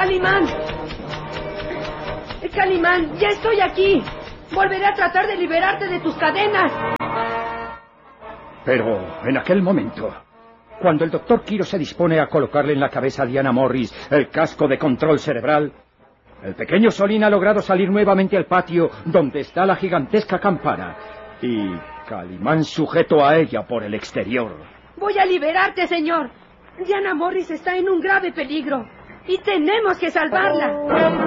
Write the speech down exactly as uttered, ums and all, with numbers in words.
¡Calimán! ¡Calimán! ¡Ya estoy aquí! Volveré a tratar de liberarte de tus cadenas. Pero en aquel momento, cuando el doctor Quiro se dispone a colocarle en la cabeza a Diana Morris el casco de control cerebral, el pequeño Solín ha logrado salir nuevamente al patio donde está la gigantesca campana y Calimán sujeto a ella por el exterior. Voy a liberarte, señor. Diana Morris está en un grave peligro y tenemos que salvarla.